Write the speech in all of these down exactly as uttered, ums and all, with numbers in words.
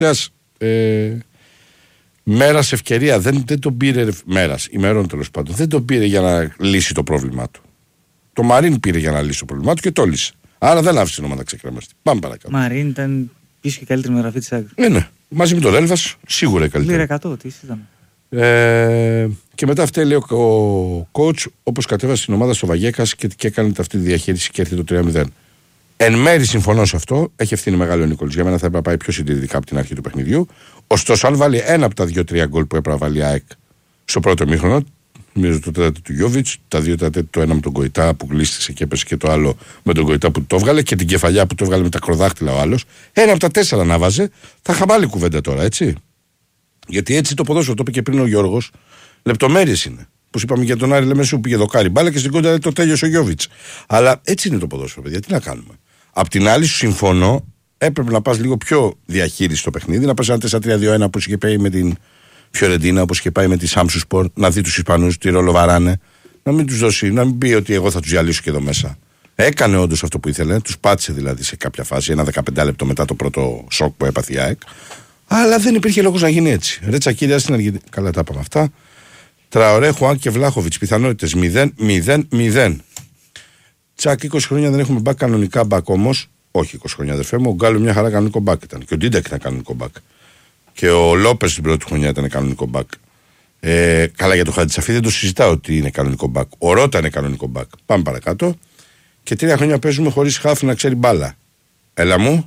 Ε, Μέρας ευκαιρία, δεν, δεν τον πήρε. Μέρας, ημερών τέλος πάντων, δεν τον πήρε για να λύσει το πρόβλημά του. Το Μαρίν πήρε για να λύσει το πρόβλημά του και το λύσε. Άρα δεν άφησε την ομάδα ξεκρέμαστη. Πάμε παρακάτω. Μαρίν ήταν πίσω και καλύτερη μεταγραφή της ΑΕΚ. Ναι, ναι. Μαζί με τον Έλβας, σίγουρα η καλύτερη. Λίρα εκατό, τι ήταν. Ε, και μετά αυτή λέει ο, ο coach, όπως κατέβασε την ομάδα στο Βαγέκας και, και έκανε αυτή τη διαχείριση και έρθει το τρία μηδέν. Εν μέρει συμφωνώ σε αυτό. Έχει ευθύνη μεγάλη ο Νίκολης. Για μένα θα έπρεπε να πάει πιο συντηρητικά από την αρχή του παιχνιδιού. Ωστόσο, αν βάλει ένα από τα δύο-τρία γκολ που έπρεπε να βάλει η ΑΕΚ στο πρώτο μήχρονο, νομίζω το τέταρτο του Γιώβιτς, τα δύο τέταρτα, το ένα με τον Κοϊτά που γλίστησε και έπεσε και το άλλο με τον Κοϊτά που το έβγαλε και την κεφαλιά που το έβγαλε με τα κροδάχτυλα ο άλλος. Ένα από τα τέσσερα να βάζε, θα είχαμε άλλη κουβέντα τώρα, έτσι. Γιατί έτσι το ποδόσφαιρο, το είπε και πριν ο Γιώργος, λεπτομέρειες είναι. Πώς είπαμε για τον Άρη Λεμεσού που πήγε δοκάρι μπάλα και στην κόντρα το τέλειωσε ο Γιώβιτς. Αλλά έτσι είναι το ποδόσφαιρο, παιδιά, τι να κάνουμε. Απ' την άλλη, σου συμφωνώ, έπρεπε να πας λίγο πιο διαχείριση στο παιχνίδι, να πας ένα τέσσερα τρία δύο ένα όπως είχε πάει με την Φιωρεντίνα, όπως είχε πάει με τη Σάμσουσπορ, να δει τους Ισπανούς, τι ρόλο βαράνε, να μην τους δώσει, να μην πει ότι εγώ θα τους διαλύσω και εδώ μέσα. Έκανε όντως αυτό που ήθελε, τους πάτησε δηλαδή σε κάποια φάση, ένα δεκαπέντε λεπτό μετά το πρώτο σοκ που έπαθε η ΑΕΚ. Αλλά δεν υπήρχε λόγος να γίνει έτσι. Ρέτσα κύρια στην Αργεντινή. Καλά τα είπαμε αυτά. Τραωρέ, Χουάν και Βλάχοβιτς. Πιθανότητες μηδέν μηδέν μηδέν. Τσακ, είκοσι χρόνια δεν έχουμε μπακ κανονικά μπακ όμως. Όχι είκοσι χρόνια αδερφέ μου. Ο Γκάλου μια χαρά κανονικό μπακ ήταν. Και ο Ντίντεκ ήταν κανονικό μπακ. Και ο Λόπες την πρώτη χρονιά ήταν κανονικό μπακ. Ε, καλά για το Χατζησαφή δεν το συζητάω ότι είναι κανονικό μπακ. Ο Ρώτα είναι κανονικό μπακ. Πάμε παρακάτω. Και τρία χρόνια παίζουμε χωρίς χάφ να ξέρει μπάλα. Έλα μου.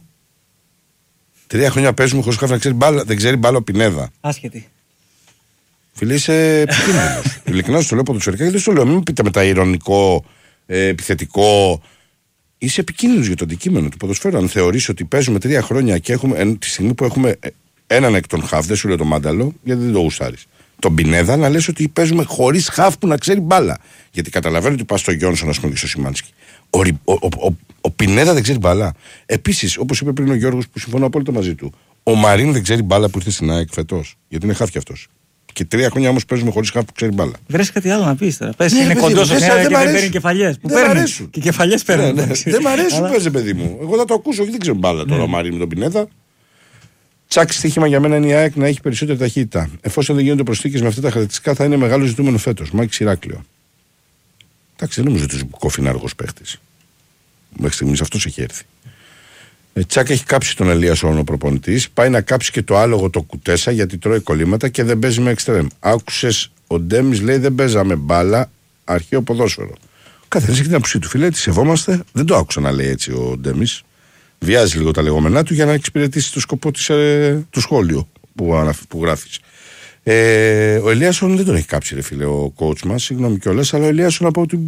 Τρία χρόνια παίζουμε χωρίς χάφ να ξέρει μπάλα. Δεν ξέρει μπάλα ο Πινέδα. Άσχετη. Φίλε, είσαι επικίνδυνος. Ειλικρινά σου το λέω από το Τσερικά και δεν σου το λέω. Μην πείτε μετά ηρωνικό, ε, επιθετικό. Είσαι επικίνδυνος για το αντικείμενο του ποδοσφαίρου. Αν θεωρείς ότι παίζουμε τρία χρόνια και έχουμε, εν, τη στιγμή που έχουμε έναν εκ των χαφ, δεν σου λέω το Μάνταλο, γιατί δεν το γουστάρεις. Τον Πινέδα να λες ότι παίζουμε χωρίς χαφ που να ξέρει μπάλα. Γιατί καταλαβαίνω ότι πας στο Γιόνσον, ας πούμε, και στο Σιμάνσκι. Ο, ο, ο, ο, ο Πινέδα δεν ξέρει μπάλα. Επίσης, όπως είπε πριν ο Γιώργος, που συμφωνώ απόλυτα μαζί του, ο Μαρίν δεν ξέρει μπάλα που ήρθε στην ΑΕΚ φετός. Γιατί είναι χαφ κι αυτός. Και τρία χρόνια όμως παίζουμε χωρίς χαφ που ξέρει μπάλα. Βρες κάτι άλλο να πεις τώρα. Πες ναι, είναι κοντός ο Χένα και δεν παίρνει κεφαλιές. Που δεν μ' αρέσουν. Και κεφαλιές παίρνει. Ναι, ναι. Δεν μ' αρέσουν, αλλά... παίζει παιδί μου. Εγώ θα το ακούσω, όχι δεν ξέρω μπάλα τώρα ο Μαρίν με τον Πινέδα. Τσακ, στοίχημα για μένα είναι η ΑΕΚ να έχει περισσότερη ταχύτητα. Εφόσον δεν γίνονται προσθήκες με αυτά τα χαρακτηριστικά, θα είναι μεγάλο ζητούμενο φέτος. Μάκη Ηράκλειο. Εντάξει, δεν νομίζω ότι ο Ζουμπκόφ είναι αργός παίχτης. Μέχρι στιγμής αυτός έχει έρθει. Ε, Τσακ έχει κάψει τον Ελίασον ο προπονητής. Πάει να κάψει και το άλογο το Κουτέσα γιατί τρώει κολλήματα και δεν παίζει με εξτρέμ. Άκουσες, ο Ντέμις λέει δεν παίζαμε μπάλα, αρχαίο ποδόσφαιρο. Καθένας έχει την άποψή του, φίλε, τη σεβόμαστε. Δεν το άκουσα να λέει έτσι ο Ντέμις. Βιάζει λίγο τα λεγόμενά του για να εξυπηρετήσει το σκοπό της, ε, του σχόλιου που, που γράφεις. Ε, ο Ελίασον δεν τον έχει κάψει, ρε φίλε, ο coach μας. Συγγνώμη κιόλας, αλλά ο Ελίασον από την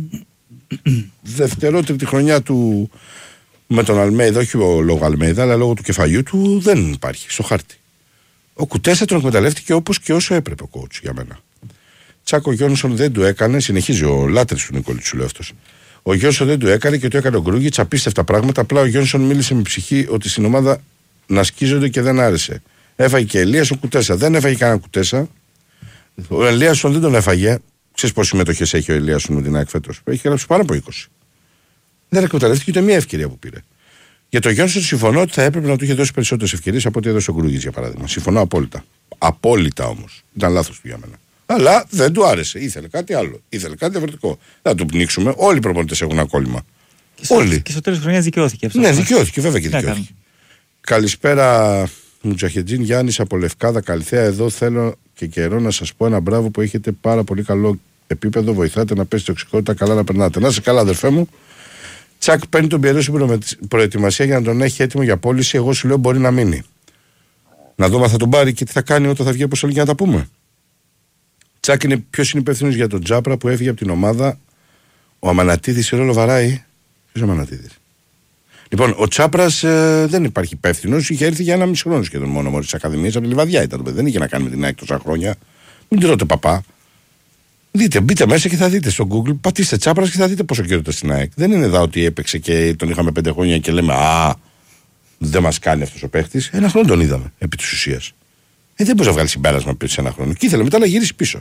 δευτερότερη χρονιά του με τον Αλμέιδα, όχι λόγω Αλμέιδα, αλλά λόγω του κεφαλιού του, δεν υπάρχει στο χάρτη. Ο Κουτέσα τον εκμεταλλεύτηκε όπως και όσο έπρεπε ο coach για μένα. Τσάκο Γιόνσον δεν του έκανε, συνεχίζει ο λάτρης του Νικόλη, σου λέω αυτός. Ο Γιόνσον δεν του έκανε και το έκανε ο Γκρούγιτς, απίστευτα πράγματα. Απλά ο Γιόνσον μίλησε με ψυχή ότι στην ομάδα να σκίζονται και δεν άρεσε. Έφαγε και Ελίας ο Κουτέσα. Δεν έφαγε κανένα Κουτέσα. Ο Ελίασον δεν τον έφαγε. Ξέρεις πόσες συμμετοχές έχει ο Ελίασον με την ΑΕΚ φέτος? Έχει γράψει πάνω από είκοσι. Δεν εκμεταλλεύτηκε ούτε μία ευκαιρία που πήρε. Για τον Γιόνσον συμφωνώ ότι θα έπρεπε να του είχε δώσει περισσότερες ευκαιρίες από ό,τι έδωσε ο Γκρούγιτς για παράδειγμα. Συμφωνώ απόλυτα. Απόλυτα όμως. Ήταν λάθος του για μένα. Αλλά δεν του άρεσε. Ήθελε κάτι άλλο. Ήθελε κάτι διαφορετικό. Δεν θα του πνίξουμε. Όλοι οι προπονητές έχουν ένα κόλλημα. Και Όλοι. Και στο τέλος της χρονιάς δικαιώθηκε. Ναι, δικαιώθηκε, βέβαια και δικαιώθηκε. Καλησπέρα, Μουτζαχετζίν Γιάννης από Λευκάδα Καλυθέα. Εδώ θέλω και καιρό να σας πω ένα μπράβο που έχετε πάρα πολύ καλό επίπεδο. Βοηθάτε να πέσει τοξικότητα, καλά να περνάτε. Να είσαι καλά, αδερφέ μου. Τσακ παίρνει τον Πιερό στην προετοιμασία για να τον έχει έτοιμο για πώληση. Εγώ σου λέω μπορεί να μείνει. Να δούμε αν θα τον πάρει και τι θα κάνει όταν θα βγει από για να τα πούμε. Τσακ είναι ποιος είναι υπεύθυνος για τον Τζάπρα που έφυγε από την ομάδα. Ο Αμανατίδης ρόλο βαράει. Ποιος ο Αμανατίδης? Λοιπόν, ο Τσάπρας ε, δεν υπάρχει υπεύθυνος. Είχε έρθει για ένα μισό χρόνο σχεδόν μόνο μόλις της Ακαδημίας. Από τη Λιβαδιά ήταν το παιδί. Δεν είχε να κάνει με την ΑΕΚ τόσα χρόνια. Μην τρώτε παπά. Δείτε, μπείτε μέσα και θα δείτε στο Google. Πατήστε Τσάπρας και θα δείτε πόσο καιρό ήταν στην ΑΕΚ. Δεν είναι εδώ ότι έπαιξε και τον είχαμε πέντε χρόνια και λέμε α, δεν μας κάνει αυτός ο παίχτης. Ένα χρόνο τον είδαμε επί της ουσίας. Ε, δεν μπορεί να βγάλει συμπέρασμα πριν σε ένα χρόνο. Και ήθελε μετά να γυρίσει πίσω.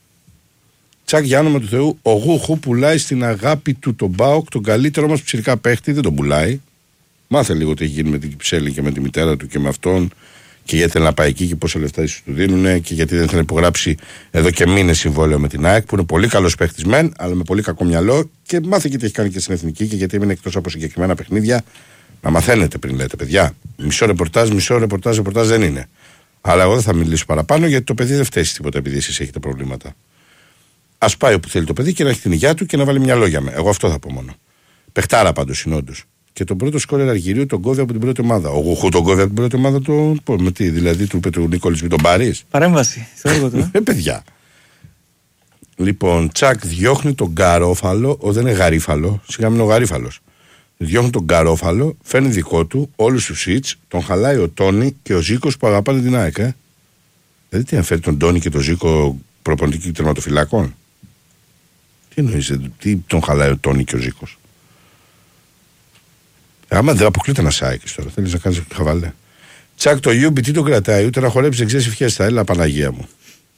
Τσακ για όνομα του Θεού, ο Γούχου πουλάει στην αγάπη του τον Μπάοκ, τον καλύτερο μας ψηρικά παίχτη, δεν τον πουλάει. Μάθε λίγο τι έχει γίνει με την Κυψέλη και με τη μητέρα του και με αυτόν Και γιατί θέλει να πάει εκεί και πόσα λεφτά σου του δίνουν και γιατί δεν θέλει να υπογράψει εδώ και μήνες συμβόλαιο με την ΑΕΚ που είναι πολύ καλός παίχτης μεν, αλλά με πολύ κακό μυαλό και μάθε και τι έχει κάνει και στην εθνική και γιατί έμεινε εκτός από συγκεκριμένα παιχνίδια. Να μαθαίνετε πριν λέτε, παιδιά. Μισό ρεπορτάζ, μισό ρεπορτάζ, ρεπορτάζ δεν είναι. Αλλά εγώ δεν θα μιλήσω παραπάνω γιατί το παιδί δεν φταίει τίποτα επειδή εσείς έχετε προβλήματα. Ας πάει όπου θέλει το παιδί και να έχει την υγεία του και να βάλει μυαλό για με. Εγώ αυτό θα πω μόνο. Πεχτάρα πάντως είναι όντως. Και τον πρώτο σκόρερ Αργυρίου τον κόβει από την πρώτη ομάδα. Ο Γουχού τον κόβει από την πρώτη ομάδα. Το, πω, με τι, δηλαδή του είπε του Νίκολης με τον Πάρης. Παρέμβαση. Στο έργο του. Ε, παιδιά. Λοιπόν, Τσακ διώχνει τον Γκαρόφαλο. Ο, δεν είναι γαρίφαλο. Σιγά μην είναι ο γαρίφαλος. Διώχνει τον Γκαρόφαλο, φέρνει δικό του, όλους τους σιτς, τον χαλάει ο Τόνι και ο Ζήκος που αγαπάνε την ΑΕΚ. Ε. Δηλαδή τι αν φέρει τον Τόνι και τον Ζήκο προπονητική τερματοφυλάκων. Τι εννοείς, τι τον χαλάει ο Τόνι και ο Ζήκος. Άμα δεν αποκλείται ένα σάικης τώρα, θέλεις να κάνεις χαβαλέ. Τσακ το Ιούμπι, τι τον κρατάει, ούτε να χορέψει δεν ξέρεις ευχές, θα έλα Παναγία μου.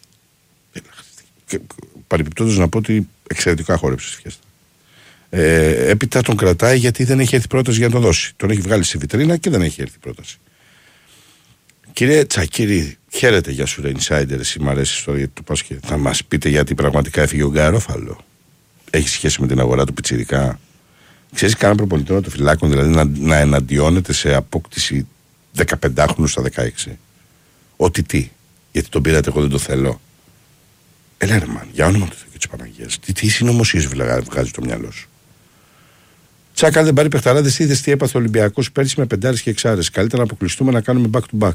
Παρεπιπτόντως να πω ότι εξαιρετικά χόρεψε ευχές. Ε, έπειτα τον κρατάει γιατί δεν έχει έρθει πρόταση για να τον δώσει. Τον έχει βγάλει στη βιτρίνα και δεν έχει έρθει πρόταση. Κύριε Τσακίρη, χαίρετε για σου, ρε Insider. Εσύ μ' αρέσει η ιστορία του Πάσχε. Θα μας πείτε γιατί πραγματικά έφυγε ο Γκαρόφαλο. Έχει σχέση με την αγορά του πιτσιρικά. Ξέρεις κανένα προπονητή των φυλάκων, δηλαδή να, να εναντιώνεται σε απόκτηση δεκαπεντάχρονου στα δεκαέξι. Ότι τι, γιατί τον πήρατε, εγώ δεν το θέλω. Έλα ρε μαν, για όνομα του Θεού και της Παναγίας. Τι, τι συνωμοσίες βγάζει το μυαλό σου. Τσάκα δεν πάρει παιχταράδες, είδες τι έπαθε ο Ολυμπιακός πέρσι με πεντάρες και εξάρες. Καλύτερα να αποκλειστούμε να κάνουμε back to back.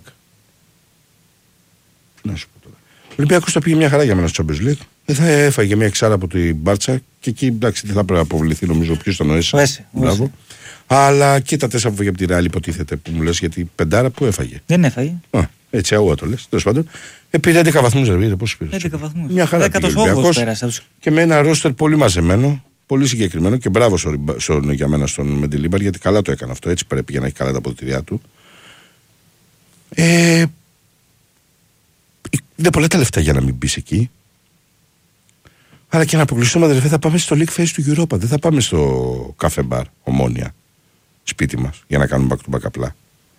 Να σου πω τώρα. Ο Ολυμπιακός θα πήγε μια χαρά για μένα στο Champions League. Δεν θα έφαγε μια εξάρα από την Μπάρτσα και εκεί εντάξει δεν θα πρέπει να αποβληθεί νομίζω ποιος τον νοήσει. Μπράβο. Αλλά και τα τέσσερα που έφαγε από τη Ρεάλ υποτίθεται που μου λες γιατί πεντάρα που έφαγε. Δεν έφαγε. Α, έτσι αγώ το λες. Τέλος πάντων. Ε, πήρε έντεκα βαθμούς ρε πήρε. Πόσους πήρε. έντεκα βαθμούς. Μια χαρά πήγε ο Ολυμπιακός. Και με ένα ρόστερ πολύ μαζεμένο. Πολύ συγκεκριμένο και μπράβο στον, στον, για μένα στον Μεντιλίμπαρ γιατί καλά το έκανε αυτό. Έτσι πρέπει για να έχει καλά τα αποδυτηριά του. Ε, είναι πολλά τα λεφτά για να μην μπει εκεί. Αλλά και να αποκλειστούμε αδερφέ θα πάμε στο League Phase του Europa. Δεν θα πάμε στο Cafe Bar Ομόνια σπίτι μας για να κάνουμε back to back απλά.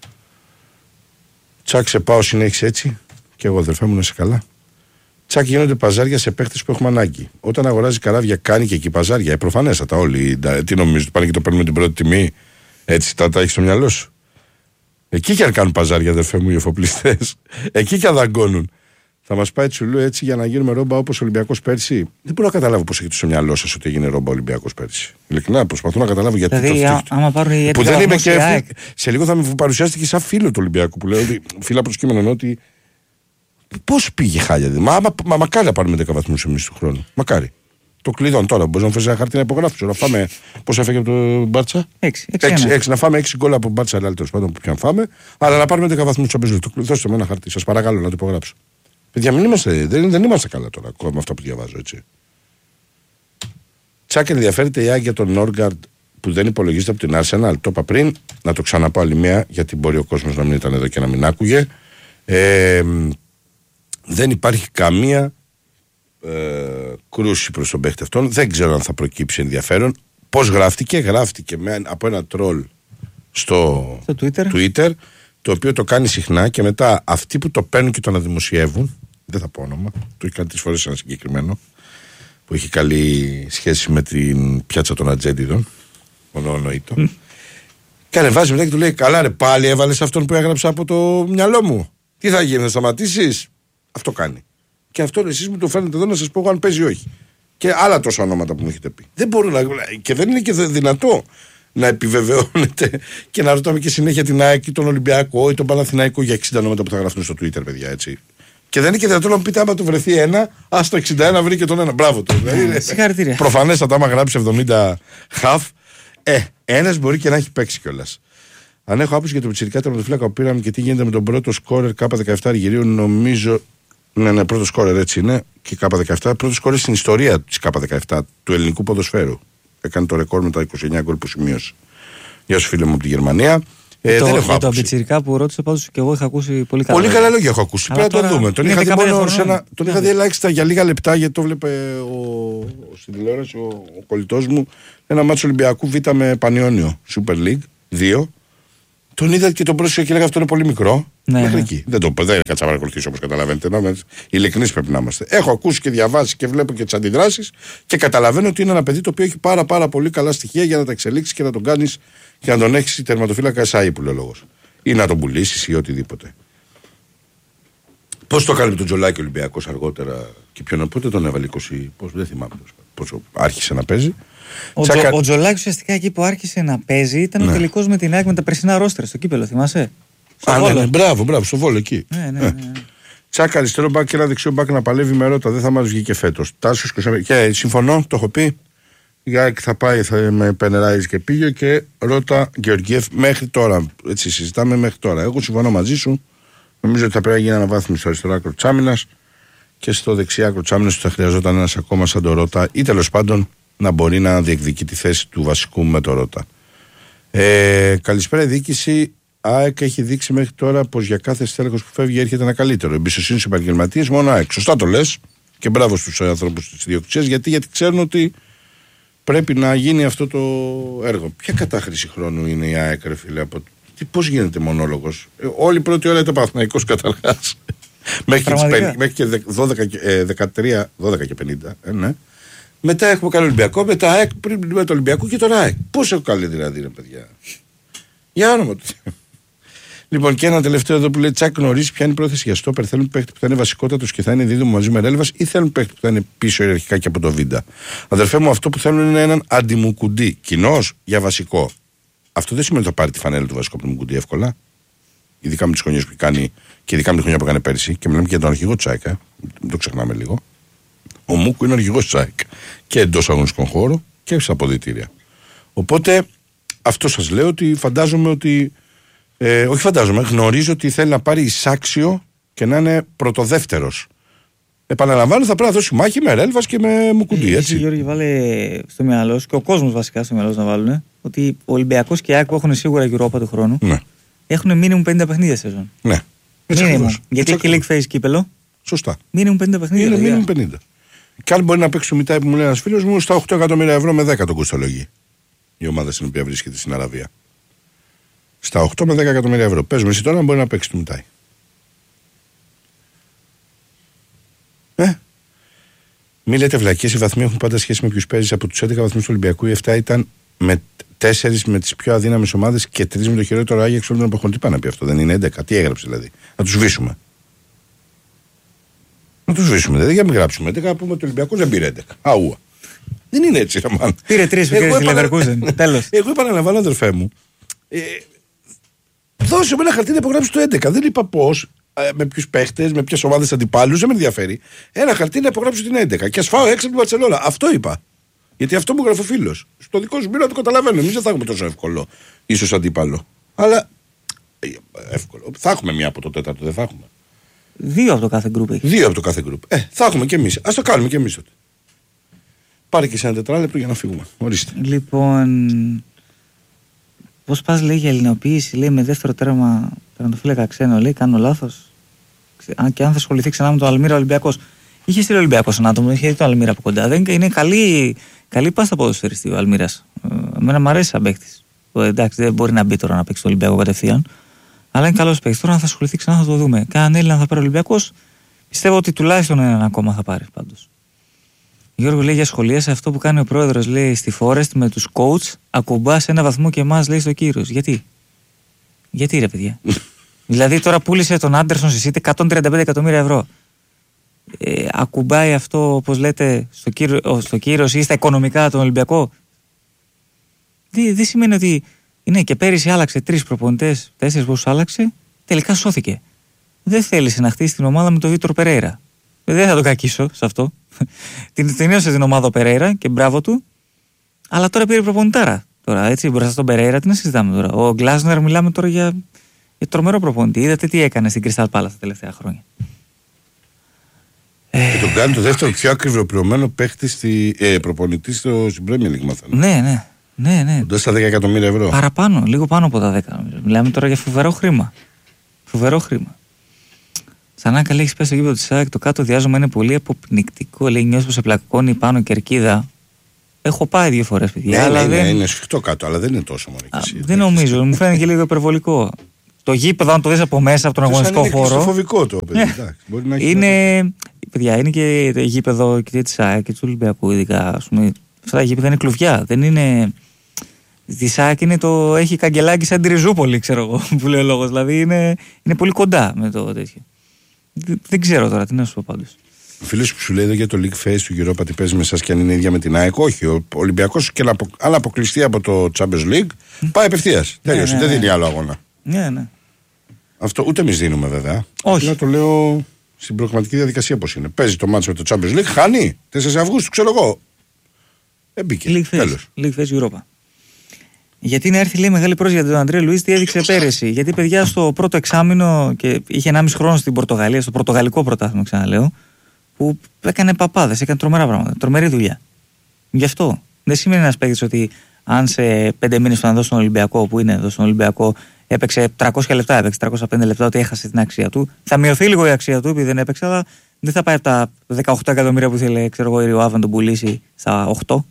Τσακ σε πάω συνέχισε έτσι και εγώ αδερφέ μου να είσαι καλά. Τσακ γίνονται παζάρια σε παίχτες που έχουμε ανάγκη. Όταν αγοράζει καράβια κάνει και εκεί παζάρια. Ε, προφανέστατα όλοι. Τι νομίζεις, πάνε και το παίρνουμε την πρώτη τιμή. Έτσι τα, τα έχεις στο μυαλό σου. Εκεί και αν κάνουν παζάρια, αδερφέ μου, οι εφοπλιστές. Εκεί και αν δαγκώνουν. Θα μας πάει τσουλού έτσι για να γίνουμε ρόμπα όπως ο Ολυμπιακός πέρσι. Δεν μπορώ να καταλάβω πώς έχετε στο μυαλό σας ότι έγινε ρόμπα ο Ολυμπιακός πέρσι. Ειλικρινά προσπαθώ να καταλάβω γιατί. Δηλαδή, το α, άμα πάρουν οι που δεν είμαι και. Σε λίγο θα με παρουσιάσετε και σαν φίλο του Ολυμπιακού που λέω ότι φίλα προσκύμενο ότι. Πώς πήγε χάλια, δηλαδή. Μα, μα, μα μακάρι να πάρουμε δέκα βαθμούς εμείς του χρόνου. Μακάρι. Το κλειδών τώρα. Μπορεί να φέρει ένα χαρτί να υπογράψει. Να φάμε. Πώς έφεγε από το Μπάρτσα. έξι. Να φάμε έξι γκολ από Μπάρτσα, αλλά τέλος πάντων που πιαν φάμε. Αλλά να πάρουμε δέκα βαθμούς του Champions League. Δώστε με ένα χαρτί. Σας παρακαλώ να το υπογράψω. Παιδιά, μην είμαστε, δεν, δεν είμαστε καλά τώρα ακόμα με αυτά που διαβάζω έτσι. Τσάκ ενδιαφέρεται η Άγια τον Νόργκαρντ που δεν υπολογίζεται από την Arsenal. Το είπα πριν, να το ξαναπώ άλλη μία γιατί μπορεί ο κόσμος να μην ήταν εδώ και να μην άκουγε. Ε, δεν υπάρχει καμία ε, κρούση προς τον παίχτη αυτόν. Δεν ξέρω αν θα προκύψει ενδιαφέρον. Πώς γράφτηκε, γράφτηκε με, από ένα τρόλ στο, στο Twitter. Twitter, το οποίο το κάνει συχνά και μετά αυτοί που το παίρνουν και το αναδημοσιεύουν, δεν θα πω όνομα, το έχει κάνει τρεις φορές ένα συγκεκριμένο, που έχει καλή σχέση με την πιάτσα των ατζέντιδων, μονονοήτο. Mm. Και ανεβάζει μετά και του λέει: καλά, ρε, πάλι έβαλες αυτόν που έγραψα από το μυαλό μου. Τι θα γίνει, να σταματήσεις. Αυτό κάνει. Και αυτό εσείς μου το φέρνετε εδώ να σας πω αν παίζει ή όχι. Και άλλα τόσα ονόματα που μου έχετε πει. Δεν μπορούν να. Και δεν είναι και δυνατό να επιβεβαιώνεται και να ρωτάμε και συνέχεια την ΑΕΚ ή τον Ολυμπιακό ή τον Παναθηναϊκό για εξήντα ονόματα που θα γραφτούν στο Twitter, παιδιά, έτσι. Και δεν είναι και δυνατόν να μου πείτε άμα του βρεθεί ένα, α το εξήντα ένα βρει και τον ένα. Μπράβο του. Συγχαρητήρια. Προφανέστατα, άμα γράψει εβδομήντα χαφ, ε, ένας μπορεί και να έχει παίξει κιόλας. Αν έχω άποψη για το πιτσιρικά τερματοφύλακα που πήραμε και τι γίνεται με τον πρώτο σκόρερ Κάπα δεκαεπτά Αργυρίου, νομίζω. Ναι, ναι, πρώτο σκόρερ έτσι είναι. Και Κάπα δεκαεπτά. Πρώτο σκόρερ στην ιστορία τη Κάπα δεκαεπτά του ελληνικού ποδοσφαίρου. Έκανε το ρεκόρ με τα είκοσι εννέα γκολ που σημείωσε. Γεια σου, φίλε μου από τη Γερμανία. Ε, το, δεν έχω για το πιτσιρικά που ρώτησε πάντως και εγώ είχα ακούσει πολύ καλά. Πολύ καλά λόγια έχω ακούσει. Πρέπει να το δούμε. Τον είχα δει μόνο σε ένα. Τον είχα δει ελάχιστα για λίγα λεπτά γιατί το βλέπε ο, στην τηλεόραση ο, ο κολλητός μου. Ένα μάτσο Ολυμπιακού Β με Πανιόνιο Super League δύο. Τον είδα και τον πρόσεχε και έλεγα αυτό είναι πολύ μικρό. Ναι, μέχρι ναι. εκεί. Δεν το δεν κάτσα να παρακολουθήσω όπως καταλαβαίνετε. Να, ειλικρινείς πρέπει να είμαστε. Έχω ακούσει και διαβάσει και βλέπω και τις αντιδράσεις και καταλαβαίνω ότι είναι ένα παιδί το οποίο έχει πάρα, πάρα πολύ καλά στοιχεία για να τα εξελίξει και να τον κάνεις και να τον έχεις τερματοφύλακα εσάι που λέει ο λόγος. Ή να τον πουλήσεις ή οτιδήποτε. Πώς το έκανε με τον Τζολάκη ο Ολυμπιακός αργότερα και ποιον πότε τον έβαλε είκοσι, πώς, δεν θυμάμαι πώς άρχισε να παίζει. Ο, Τσακα... Τζο, ο Τζολάκης ουσιαστικά εκεί που άρχισε να παίζει ήταν ναι. ο τελικός με την ΑΕΚ με τα περσινά ρόστερ στο κύπελο, θυμάσαι. Α, ναι, ναι, μπράβο, μπράβο, στο Βόλο εκεί. Ναι, ναι, ναι, ναι. Τσάκα αριστερό μπακ και ένα δεξιό μπακ να παλεύει με Ρώτα, δεν θα μας βγει και φέτος. Τάσος και συμφωνώ, το έχω πει. Η ΑΕΚ θα πάει θα, με Πενεράης και Πίγιο και Ρώτα Γεωργιέφ μέχρι τώρα. Έτσι συζητάμε μέχρι τώρα. Εγώ συμφωνώ μαζί σου. Νομίζω ότι θα πρέπει να γίνει αναβάθμιση στο αριστερό άκρο της άμυνας και στο δεξιά άκρο της άμυνας θα χρειαζόταν ένας ακόμα σαν το Ρώτα ή τέλος πάντων να μπορεί να διεκδικεί τη θέση του βασικού με το Ρώτα. Ε, καλησπέρα, η διοίκηση ΑΕΚ έχει δείξει μέχρι τώρα πως για κάθε στέλεχος που φεύγει έρχεται ένα καλύτερο. Εμπιστοσύνη στους επαγγελματίες μόνο ΑΕΚ. Σωστά το λες και μπράβο στους ανθρώπους της ιδιοκτησίας γιατί, γιατί ξέρουν ότι πρέπει να γίνει αυτό το έργο. Ποια κατάχρηση χρόνου είναι η ΑΕΚ, ρε φίλε, από τι, πώς γίνεται μονόλογος. Ε, όλη η πρώτη ώρα ήταν Παναθηναϊκός καταρχάς. μέχρι, μέχρι και δώδεκα, ε, δεκατρία, δώδεκα και πενήντα. Ε, ναι. Μετά έχουμε κάνει Ολυμπιακό, μετά ΑΕΚ, πριν με το Ολυμπιακό και τώρα ΑΕΚ. Πόσο καλή δηλαδή, ρε παιδιά. Για όνομα του. Λοιπόν, και ένα τελευταίο εδώ που λέει Τσάκ, γνωρίζει ποια είναι η πρόθεση για στόπερ. Θέλουν παίχτη που θα είναι βασικότατος και θα είναι δίδυμο μαζί με Ρέλβας ή θέλουν παίχτη που θα είναι πίσω ιεραρχικά και από το Βίντα. Αδερφέ μου, αυτό που θέλουν είναι έναν αντιμουκουντή. Κοινός για βασικό. Αυτό δεν σημαίνει ότι θα πάρει τη φανέλα του βασικού από τον Μουκουντή εύκολα. Ειδικά με τις χρονιές που κάνει και ειδικά με τη χρονιά που έκανε πέρσι. Και μιλάμε και για τον αρχηγό Τσάκ, ε. μην το ξεχνάμε λίγο. Ο Μούκου είναι αρχηγός Τσάκ και εντός αγωνιστικών χώρων και στα αποδυτήρια. Οπότε αυτό σας λέω ότι φαντάζομαι ότι. Ε, όχι φαντάζομαι, γνωρίζω ότι θέλει να πάρει εισάξιο και να είναι πρωτοδεύτερος. Επαναλαμβάνω, θα πρέπει να δώσει μάχη με Ρέλβας και με Μουκουντή. Ε, έτσι. εσύ, Γιώργη, βάλε στο μυαλό σου και ο κόσμος βασικά στο μυαλό σου να βάλουν ότι ο Ολυμπιακός και η ΑΕΚ που έχουν σίγουρα Europa του χρόνου ναι. έχουν μίνιμουμ πενήντα παιχνίδια σεζόν. Ναι. Γιατί έχει League Phase κύπελο. Σωστά. Μίνιμουμ πενήντα παιχνίδια. Είναι μίνιμουμ πενήντα. Και αν μπορεί να παίξει το Μιτάι που μου λέει ένας φίλος μου στα οκτώ εκατομμύρια ευρώ με δέκα τον κοστολογεί. Η ομάδα στην οποία βρίσκεται στην Αραβία. Στα οκτώ με δέκα εκατομμύρια ευρώ. Παίζουμε εσύ τώρα να μπορεί να παίξει το Μιτάι. Ε. Μην λέτε βλακίες, οι βαθμοί έχουν πάντα σχέση με ποιους παίζεις. Από τους έντεκα βαθμούς του Ολυμπιακού, οι επτά ήταν με τέσσερις με τις πιο αδύναμες ομάδες και τρεις με το χειρότερο Άγιαξ όλων των εποχών. Τι πάνε να πει αυτό, δεν είναι έντεκα. Τι έγραψε δηλαδή. Να τους σβήσουμε. Να τους σβήσουμε. Δηλαδή για να μην γράψουμε έντεκα, να πούμε ότι ο Ολυμπιακός δεν πήρε έντεκα. Αούα. Δεν είναι έτσι, Ραμάν. Πήρε τρεις με τη Λεβερκούζεν. Τέλος. Εγώ επαναλαμβάνω, αδερφέ μου. Ε, δώσε με ένα χαρτί να υπογράψει το έντεκα. Δεν είπα πώς, ε, με ποιους παίχτες, με ποιες ομάδες αντιπάλους, δεν με ενδιαφέρει. Ένα χαρτί να υπογράψει την έντεκα. Και ας φάω έξω από την Μπαρσελόνα. Αυτό είπα. Γιατί αυτό μου γράφει ο φίλος. Στο δικό σου μήνα το καταλαβαίνω. Εμείς δεν θα έχουμε τόσο εύκολο, ίσως αντίπαλο. Αλλά ε, εύκολο. Θα έχουμε μία από το τέταρτο, δεν θα έχουμε. Δύο από το κάθε γκρουπ έχει. Δύο από το κάθε γκρουπ. Ε, θα έχουμε κι εμείς. Ας το κάνουμε κι εμείς τότε. Πάρε και σε ένα τετράλεπτο για να φύγουμε. Ορίστε. Λοιπόν. Πώς πας, λέει, για ελληνοποίηση, λέει, με δεύτερο τέρμα τερματοφύλακα ξένο, λέει, κάνω λάθος. Αν και αν θα ασχοληθεί ξανά με τον Αλμύρα Ολυμπιακός. Είχε στείλει ο Ολυμπιακός ένα άτομο, είχε δει τον Αλμύρα από κοντά. Δεν, είναι καλή, καλή πάστα ποδοσφαιριστή ο Αλμύρας. Εμένα μου αρέσει σαν παίκτης. Εντάξει, δεν μπορεί να μπει τώρα να παίξει το Ολυμπιακό κατευθείαν. Αλλά είναι καλός παίκτης. Τώρα αν θα ασχοληθεί ξανά θα το δούμε. Κάνε Έλληνα θα πάρει ο Ολυμπιακός. Πιστεύω ότι τουλάχιστον έναν ακόμα θα πάρει πάντως. Γιώργο, λέει, για σχολεία σε αυτό που κάνει ο πρόεδρος, λέει, στη Forest με τους coach, ακουμπά σε ένα βαθμό και εμάς, λέει, στο Κύρος. Γιατί? Γιατί, ρε παιδιά? Δηλαδή τώρα πούλησε τον Άντερσον στη City εκατόν τριάντα πέντε εκατομμύρια ευρώ. Ε, ακουμπάει αυτό, όπως λέτε, στο, κύριο, στο Κύρος ή στα οικονομικά τον Ολυμπιακό. Δεν δε σημαίνει ότι. Ναι, και πέρυσι άλλαξε τρεις προπονητές, τέσσερις πόσους άλλαξε, τελικά σώθηκε. Δεν θέλησε να χτίσει την ομάδα με τον Βίτορ Περέιρα. Δεν θα τον κακίσω σε αυτό. Την τελείωσε την ομάδα ο Περέιρα και μπράβο του. Αλλά τώρα πήρε προπονητάρα. Τώρα έτσι μπροστά στον Περέιρα τι να συζητάμε τώρα. Ο Γκλάσνερ μιλάμε τώρα για, για τρομερό προπονητή. Είδατε τι έκανε στην Crystal Palace τα τελευταία χρόνια. Και τον κάνει το δεύτερο πιο ακριβοπληρωμένο παίχτη στη, ε, προπονητή στο, στην Premier League, μάθαμε. Ναι, ναι. ναι, ναι. Κοντά στα δέκα εκατομμύρια ευρώ. Παραπάνω, λίγο πάνω από τα δέκα. Μιλάμε τώρα για φοβερό χρήμα. Φοβερό χρήμα. Σανάκα, λέει, έχει πέσει στο γήπεδο τη ΑΕΚ. Το κάτω διάζωμα είναι πολύ αποπνικτικό. Λέει, νιώθω πω σε πλακώνει πάνω κερκίδα. Έχω πάει δύο φορές, παιδιά. Ναι, αλλά ναι, δεν... ναι, είναι σφιχτό κάτω, αλλά δεν είναι τόσο μόνο. Α, δεν νομίζω, μου φαίνεται και λίγο υπερβολικό. Το γήπεδο, αν το δεις από μέσα, από τον αγωνιστικό χώρο. Είναι φοβικό το παιδί. Μπορεί να είναι, παιδιά, είναι και το γήπεδο και τη ΣΑΕ και του Ολυμπιακού, ειδικά. Ας πούμε, αυτά τα γήπεδα είναι κλουβιά. Δεν είναι. Τη ΣΑΕ είναι το. Έχει καγκελάκι σαν τη Ριζούπολη, ξέρω εγώ, που λέει ο λόγος. Δηλαδή είναι, είναι πολύ κοντά με το τέτοιο. Δεν, δεν ξέρω τώρα τι να σου πω πάντως. Ο φίλος που σου λέει εδώ για το League Face του Europa τι παίζει με εσάς και αν είναι ίδια με την ΑΕΚ, όχι. Ο Ολυμπιακός και αν αποκλειστεί από το Champions League, πάει απευθείας. Ναι, Τέλειωσε, ναι, δεν ναι. δίνει άλλο αγώνα. Ναι, ναι. Αυτό ούτε εμείς δίνουμε βέβαια. Όχι. Να το λέω στην προγραμματική διαδικασία πώς είναι. Παίζει το μάτσο με το Champions League, χάνει. τέσσερις Αυγούστου, ξέρω εγώ. Έμπηκε. League Face, League Face Europa. Γιατί να έρθει, λέει, μεγάλη πρόσφυγη για τον Αντρέ Λουίς, τι έδειξε πέρυσι. Γιατί, παιδιά, στο πρώτο εξάμηνο και είχε ενάμιση χρόνο στην Πορτογαλία, στο πορτογαλικό πρωτάθλημα, ξαναλέω, που έκανε παπάδες, έκανε τρομερά πράγματα. Τρομερή δουλειά. Γι' αυτό. Δεν σημαίνει ένας παίκτης ότι αν σε πέντε μήνες που ήταν εδώ στον Ολυμπιακό, που είναι εδώ στον Ολυμπιακό, έπαιξε τριακόσια λεπτά, έπαιξε τριακόσια πέντε λεπτά, ότι έχασε την αξία του. Θα μειωθεί λίγο η αξία του επειδή δεν έπαιξε, αλλά δεν θα πάει από τα δεκαοκτώ εκατομμύρια που ήθελε, ξέρω εγώ, η Ριοάβα να τον πουλήσει στα οκτώ.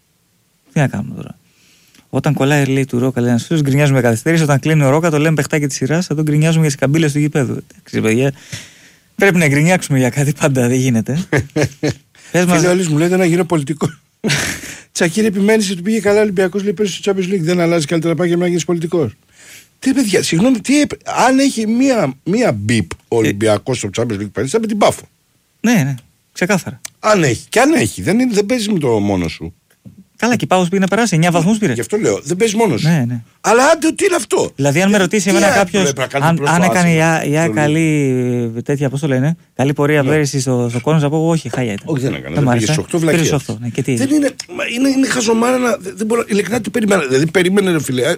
Τι να κάνουμε τώρα. Όταν κολλάει, λέει, του Ρόκα, λέει ένα φίλο, γκρινιάζουμε με καθυστέρηση. Όταν κλείνει ο Ρόκα, το λέμε παιχτάκι τη σειρά, θα τον γκρινιάζουμε για τι καμπύλε του γηπέδου. Εντάξει, παιδιά, πρέπει να γκρινιάξουμε για κάτι πάντα, δεν γίνεται. Πες μας... Φίλε, μου λέει να γίνω πολιτικό. Τσακίρη επιμένει ότι του πήγε καλά ο Ολυμπιακός, λέει πέρυσι στο Champions League. Δεν αλλάζει καλύτερα πάει για να γίνει πολιτικό. Τι παιδιά, συγγνώμη, τι, αν έχει μία, μία μπιπ ο Ολυμπιακός στο Champions League πέρυσι, θα με την πάφο. Ναι, ναι, ξεκάθαρα. Αν έχει, και αν έχει, δεν, είναι, δεν παίζει με το μόνο σου. Καλά, και πάω πήγε να περάσει, εννιά βαθμούς πήρε. Γι' αυτό λέω, δεν παίζει μόνο σου. Ναι, ναι. Αλλά άντε, τι είναι αυτό. Δηλαδή, αν με ρωτήσει εμένα κάποιο. Αν, αν έκανε η, η ΑΕΚ καλή τέτοια, πώς το λένε, καλή πορεία πέρυσι στο, στο κόσμο, θα πω όχι, χάλια ήταν. Όχι, δεν έκανε. Δεν πήγε οκτώ βλακίες. Ναι, και τι. Δεν είναι, είναι, είναι χαζομάρα να. Δεν μπορώ, ειλικρινά τι περίμενα. Δηλαδή, περίμενε, ρε φίλε.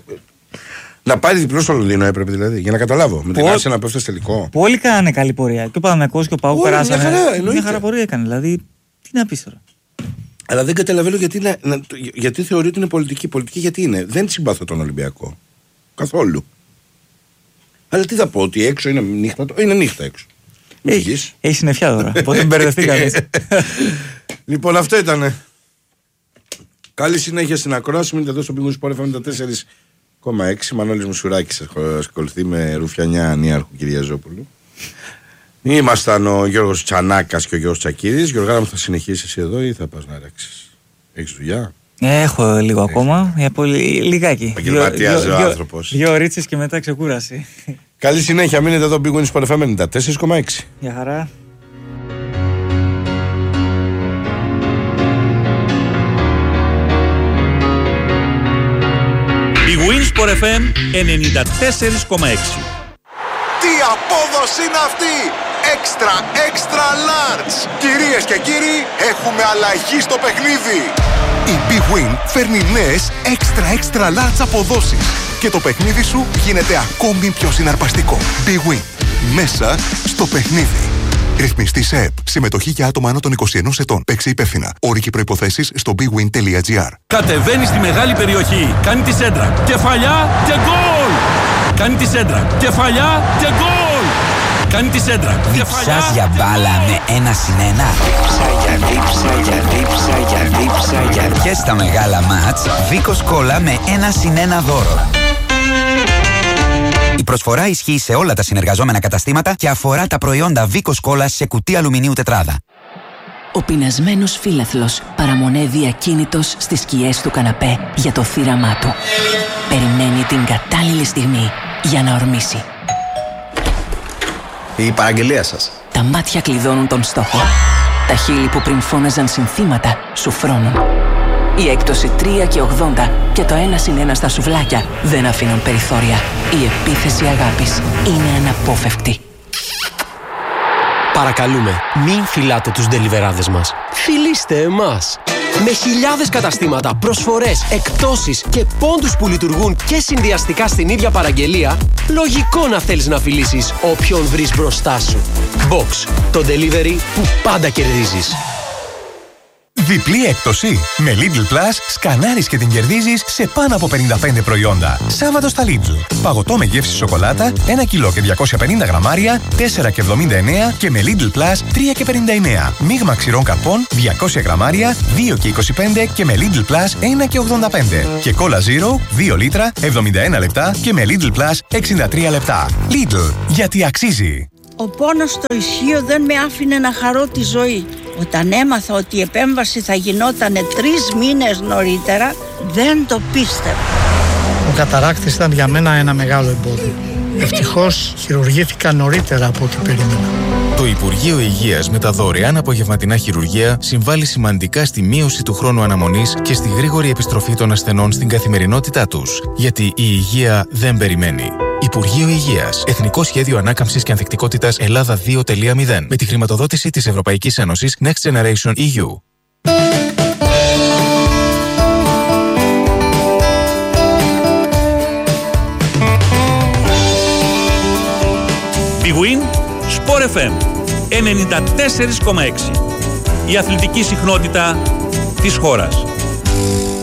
Να πάρει διπλό στο Λονδίνο έπρεπε δηλαδή, για να καταλάβω. Με την Άρσενα να πέφτει τελικό. Όλοι κάνανε καλή πορεία. Και ο Παναθηναϊκός και ο Πάου περάσανε. Μια χαρά πορεία έκανε. Δηλαδή, τι να πει τώρα. Αλλά δεν καταλαβαίνω γιατί, να, να, γιατί θεωρεί ότι είναι πολιτική. Πολιτική γιατί είναι. Δεν συμπάθω τον Ολυμπιακό. Καθόλου. Αλλά τι θα πω, ότι έξω είναι νύχτα. Είναι νύχτα έξω. Έχει, έχει συννεφιά τώρα. Οπότε μπερδευτεί κανεί. Λοιπόν, αυτό ήτανε. Καλή συνέχεια στην ακρόαση. Μείνετε εδώ στο Big Win Sport εφ εμ τέσσερα κόμμα έξι. Μανώλης Μουσουράκης ασχοληθεί με ρουφιανιά ανίαρχου Κυριαζόπουλου. Ήμασταν ο Γιώργος Τσανάκας και ο Γιώργος Τσακίρης. Γιώργαρα μου, θα συνεχίσεις εσύ εδώ ή θα πας να ράξεις? Έχεις δουλειά? Έχω λίγο Έχεις. ακόμα. Για πολύ, λιγάκι. Επαγγελματίας ο άνθρωπος. Δύο ρίτσες και μετά ξεκούραση. Καλή συνέχεια. Μείνετε εδώ Big Win Sport εφ εμ ενενήντα τέσσερα κόμμα έξι. Γεια χαρά. Big Win Sport εφ εμ ενενήντα τέσσερα κόμμα έξι. Τι απόδοση είναι αυτή! Extra, extra large! Κυρίες και κύριοι, έχουμε αλλαγή στο παιχνίδι! Η Big Win φέρνει νέες extra, extra large αποδόσεις και το παιχνίδι σου γίνεται ακόμη πιο συναρπαστικό. Big Win. Μέσα στο παιχνίδι. Ρυθμιστή σε ΕΠ. Συμμετοχή για άτομα άνω των είκοσι ενός ετών. Παίξε υπεύθυνα. Όροι και προϋποθέσεις στο big win τελεία gr. Κατεβαίνει στη μεγάλη περιοχή. Κάνει τη σέντρα. Κεφαλιά και γκολ! Κάνει τη σέντρα. Κεφαλιά και γκολ! Κάνει τη σέντρα. Διψάς για μπάλα με ένα συν ένα. Δίψα για δίψα για δίψα για δίψα για. Και στα μεγάλα μάτς, Βίκος Κόλλα με ένα συν ένα δώρο. Η προσφορά ισχύει σε όλα τα συνεργαζόμενα καταστήματα και αφορά τα προϊόντα Βίκος Κόλλα σε κουτί αλουμινίου τετράδα. Ο πεινασμένος φίλαθλος παραμονεύει ακίνητος στις σκιές του καναπέ για το θύραμά του. Περιμένει την κατάλληλη στιγμή για να ορμήσει. Η παραγγελία σας. Τα μάτια κλειδώνουν τον στόχο. Τα χείλη που πριν φώναζαν συνθήματα σου φρώνουν. Η έκπτωση τρία και ογδόντα και το ένα συν ένα στα σουβλάκια δεν αφήνουν περιθώρια. Η επίθεση αγάπης είναι αναπόφευκτη. Παρακαλούμε, μην φυλάτε τους ντελιβεράδες μας. Φιλήστε εμάς. Με χιλιάδες καταστήματα, προσφορές, εκπτώσεις και πόντους που λειτουργούν και συνδυαστικά στην ίδια παραγγελία, λογικό να θέλεις να φιλήσεις όποιον βρεις μπροστά σου. Box, το delivery που πάντα κερδίζεις. Διπλή έκπτωση. Με Lidl Plus σκανάρεις και την κερδίζεις σε πάνω από πενήντα πέντε προϊόντα. Σάββατο στα Lidl. Παγωτό με γεύση σοκολάτα, ένα κιλό και διακόσια πενήντα γραμμάρια, τέσσερα και εβδομήντα εννέα και με Lidl Plus τρία και πενήντα εννέα. Μείγμα ξηρών καρπών, διακόσια γραμμάρια, δύο και είκοσι πέντε και με Lidl Plus ένα και ογδόντα πέντε. Και Cola Zero, δύο λίτρα, εβδομήντα ένα λεπτά και με Lidl Plus εξήντα τρία λεπτά. Lidl, γιατί αξίζει. Ο πόνος στο ισχύο δεν με άφηνε να χαρώ τη ζωή. Όταν έμαθα ότι η επέμβαση θα γινότανε τρεις μήνες νωρίτερα, δεν το πίστευα. Ο καταράκτης ήταν για μένα ένα μεγάλο εμπόδιο. Ευτυχώς χειρουργήθηκα νωρίτερα από ό,τι περίμενα. Το Υπουργείο Υγείας με τα δωρεάν απογευματινά χειρουργία συμβάλλει σημαντικά στη μείωση του χρόνου αναμονής και στη γρήγορη επιστροφή των ασθενών στην καθημερινότητά τους. Γιατί η υγεία δεν περιμένει. Υπουργείο Υγείας. Εθνικό Σχέδιο Ανάκαμψης και Ανθεκτικότητας Ελλάδα δύο τελεία μηδέν. Με τη χρηματοδότηση της Ευρωπαϊκής Ένωσης Next Generation ι γιου. Big Win, Sport εφ εμ ενενήντα τέσσερα κόμμα έξι. Η αθλητική συχνότητα της χώρας.